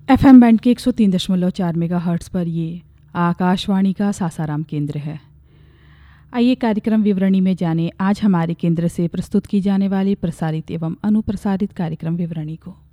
FM band के 103.4 megahertz पर ये आकाशवाणी का सासाराम केंद्र है। आइए कार्यक्रम विवरणी में जाने आज हमारे केंद्र से प्रस्तुत की जाने वाली प्रसारित एवं अनुप्रसारित कार्यक्रम विवरणी को।